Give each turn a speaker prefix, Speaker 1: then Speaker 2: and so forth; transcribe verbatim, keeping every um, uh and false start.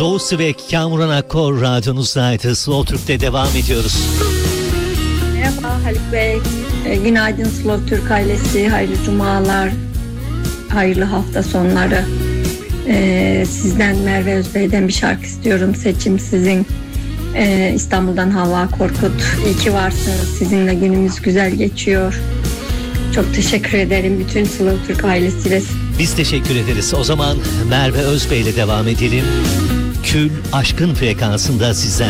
Speaker 1: Doğu Sivek, Kamuran Akkor radyonuzdaydı. Slow Türk'te devam ediyoruz.
Speaker 2: Merhaba Haluk Bey. E, günaydın Slow Türk ailesi. Hayırlı cumalar. Hayırlı hafta sonları. E, sizden Merve Özbey'den bir şarkı istiyorum. Seçim sizin. E, İstanbul'dan Havva Korkut. İyi ki varsınız. Sizinle günümüz güzel geçiyor. Çok teşekkür ederim bütün Slow Türk ailesiyle.
Speaker 1: Biz teşekkür ederiz. O zaman Merve Özbey ile devam edelim. Kül aşkın frekansında sizler.